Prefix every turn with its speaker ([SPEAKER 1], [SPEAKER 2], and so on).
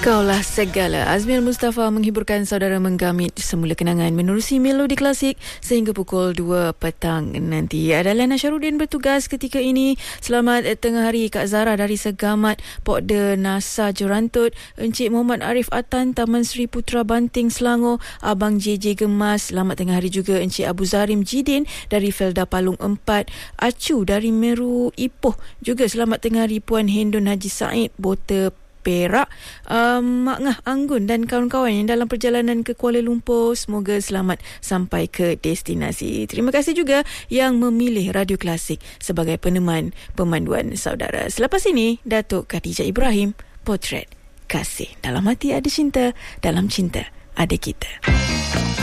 [SPEAKER 1] Kaulah segala. Azmil Mustafa menghiburkan saudara menggamit semula kenangan menerusi melodi klasik sehingga pukul 2 petang nanti. Adalah Nasyaruddin bertugas ketika ini. Selamat tengah hari Kak Zara dari Segamat, Pokda Nasa Jorantut, Encik Muhammad Arif Atan, Taman Sri Putra Banting Selangor, Abang JJ Gemas. Selamat tengah hari juga Encik Abu Zarim Jidin dari Felda Palung 4, Acu dari Meru Ipoh. Juga selamat tengah hari Puan Hendon Haji Said, Bota Perak, Mak Ngah Anggun dan kawan-kawan yang dalam perjalanan ke Kuala Lumpur. Semoga selamat sampai ke destinasi. Terima kasih juga yang memilih Radio Klasik sebagai peneman pemanduan saudara. Selepas ini, Datuk Khadijah Ibrahim, Potret Kasih. Dalam hati ada cinta, dalam cinta ada kita.